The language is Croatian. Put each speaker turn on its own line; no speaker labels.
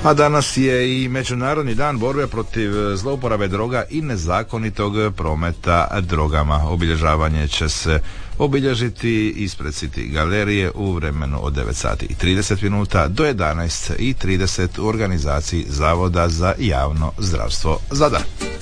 A danas je i Međunarodni dan borbe protiv zlouporabe droga i nezakonitog prometa drogama. Obilježavanje će se obilježiti ispred City galerije u vremenu od 9 sati i 30 minuta do 11 i 30 u organizaciji Zavoda za javno zdravstvo Zadar.